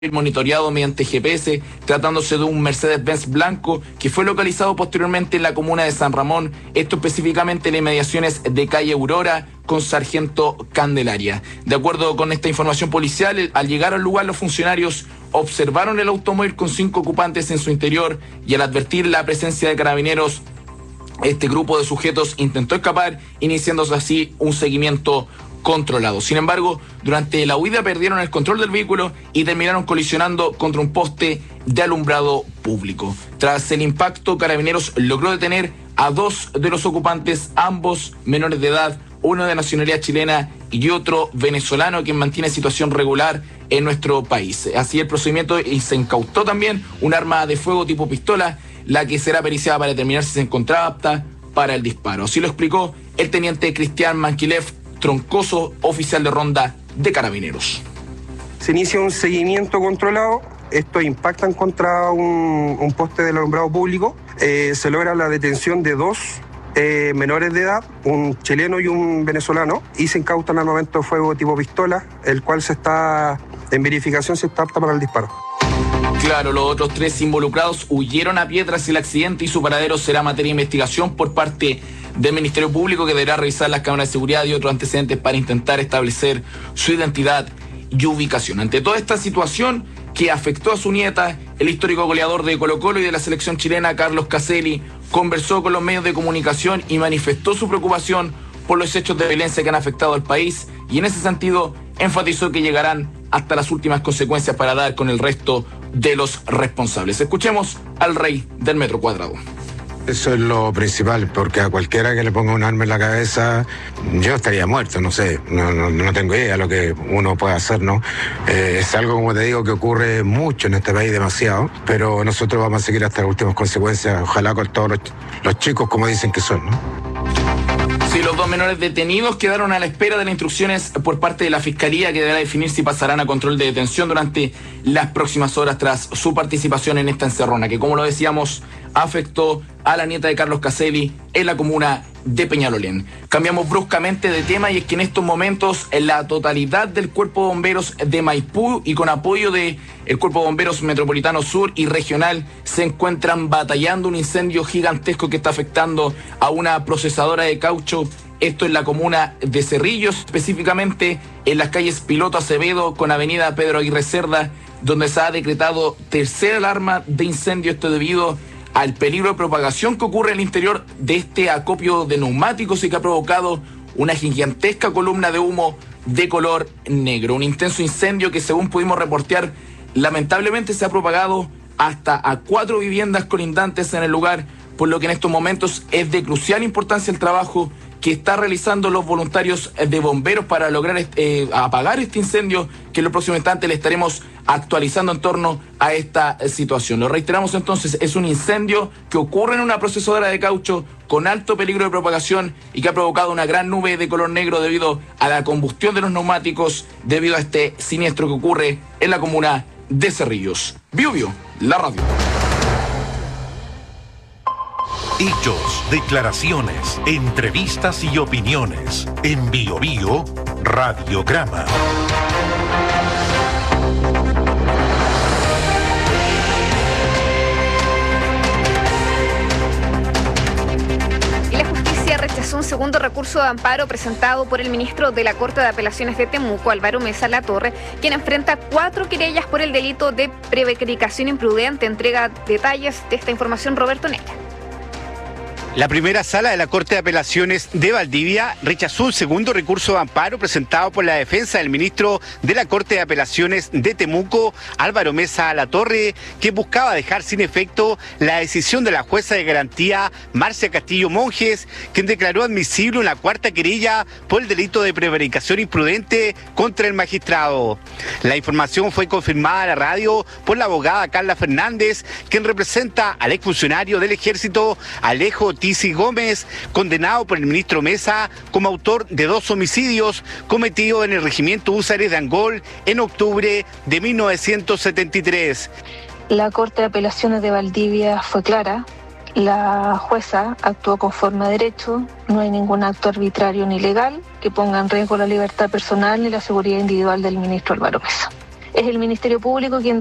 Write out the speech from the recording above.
monitoreado mediante GPS, tratándose de un Mercedes-Benz blanco que fue localizado posteriormente en la comuna de San Ramón, esto específicamente en las inmediaciones de calle Aurora con Sargento Candelaria. De acuerdo con esta información policial, al llegar al lugar los funcionarios observaron el automóvil con 5 ocupantes en su interior y al advertir la presencia de carabineros, este grupo de sujetos intentó escapar, iniciándose así un seguimiento controlado. Sin embargo, durante la huida perdieron el control del vehículo y terminaron colisionando contra un poste de alumbrado público. Tras el impacto, Carabineros logró detener a 2 de los ocupantes, ambos menores de edad, uno de nacionalidad chilena y otro venezolano, quien mantiene situación regular en nuestro país. Así el procedimiento, y se incautó también un arma de fuego tipo pistola, la que será periciada para determinar si se encontraba apta para el disparo. Así lo explicó el teniente Cristian Manquilev Troncoso, oficial de ronda de Carabineros. Se inicia un seguimiento controlado. Estos impactan contra un poste del alumbrado público. Se logra la detención de 2 menores de edad, un chileno y un venezolano, y se incautan armamento de fuego tipo pistola, el cual se está en verificación si está apta para el disparo. Claro, los otros 3 involucrados huyeron a pie tras el accidente y su paradero será materia de investigación por parte del Ministerio Público, que deberá revisar las cámaras de seguridad y otros antecedentes para intentar establecer su identidad y ubicación. Ante toda esta situación que afectó a su nieta, el histórico goleador de Colo-Colo y de la selección chilena, Carlos Caselli, conversó con los medios de comunicación y manifestó su preocupación por los hechos de violencia que han afectado al país, y en ese sentido enfatizó que llegarán hasta las últimas consecuencias para dar con el resto de los responsables. Escuchemos al rey del metro cuadrado. Eso es lo principal, porque a cualquiera que le ponga un arma en la cabeza, yo estaría muerto, no sé, no tengo idea de lo que uno puede hacer, ¿no? Es algo, como te digo, que ocurre mucho en este país, demasiado, pero nosotros vamos a seguir hasta las últimas consecuencias, ojalá con todos los chicos, como dicen que son, ¿no? Sí, los 2 menores detenidos quedaron a la espera de las instrucciones por parte de la Fiscalía, que deberá definir si pasarán a control de detención durante las próximas horas tras su participación en esta encerrona, que, como lo decíamos, afectó a la nieta de Carlos Caselli en la comuna de Peñalolén. Cambiamos bruscamente de tema, y es que en estos momentos la totalidad del Cuerpo de Bomberos de Maipú y con apoyo del Cuerpo de Bomberos Metropolitano Sur y Regional se encuentran batallando un incendio gigantesco que está afectando a una procesadora de caucho. Esto en la comuna de Cerrillos, específicamente en las calles Piloto Acevedo con avenida Pedro Aguirre Cerda, donde se ha decretado tercera alarma de incendio, esto debido al peligro de propagación que ocurre en el interior de este acopio de neumáticos y que ha provocado una gigantesca columna de humo de color negro. Un intenso incendio que, según pudimos reportear, lamentablemente se ha propagado hasta a 4 viviendas colindantes en el lugar, por lo que en estos momentos es de crucial importancia el trabajo que está realizando los voluntarios de bomberos para lograr apagar este incendio, que en los próximos instantes le estaremos actualizando en torno a esta situación. Lo reiteramos entonces, es un incendio que ocurre en una procesadora de caucho con alto peligro de propagación y que ha provocado una gran nube de color negro debido a la combustión de los neumáticos, debido a este siniestro que ocurre en la comuna de Cerrillos. Biobío, la radio. Hechos, declaraciones, entrevistas y opiniones. En Biobío, Radiograma. La justicia rechazó un segundo recurso de amparo presentado por el ministro de la Corte de Apelaciones de Temuco, Álvaro Mesa Latorre, quien enfrenta 4 querellas por el delito de prevaricación imprudente. Entrega detalles de esta información Roberto Nella. La primera sala de la Corte de Apelaciones de Valdivia rechazó un segundo recurso de amparo presentado por la defensa del ministro de la Corte de Apelaciones de Temuco, Álvaro Mesa Latorre, que buscaba dejar sin efecto la decisión de la jueza de garantía Marcia Castillo Monjes, quien declaró admisible una 4ª querella por el delito de prevaricación imprudente contra el magistrado. La información fue confirmada a la radio por la abogada Carla Fernández, quien representa al exfuncionario del Ejército Alejo Tisi Gómez, condenado por el ministro Mesa como autor de 2 homicidios cometidos en el regimiento Húsares de Angol en octubre de 1973. La Corte de Apelaciones de Valdivia fue clara. La jueza actuó conforme a derecho. No hay ningún acto arbitrario ni ilegal que ponga en riesgo la libertad personal ni la seguridad individual del ministro Álvaro Mesa. Es el Ministerio Público quien